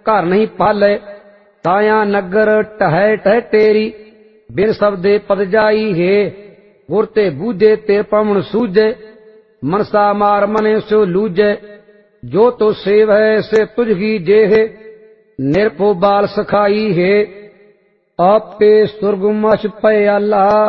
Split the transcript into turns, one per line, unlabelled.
घर नहीं पाले। ताया नगर टहै टह तेरी, बिन शब्दे पद जाई है। गुरते बूझे ते पवन सूझे, मनसा मार मने सो लूझे। जो तो सेव है से तुझगी जे है, निरपो बाल सखाई है। आपके सुरगुमश पे अल्लाह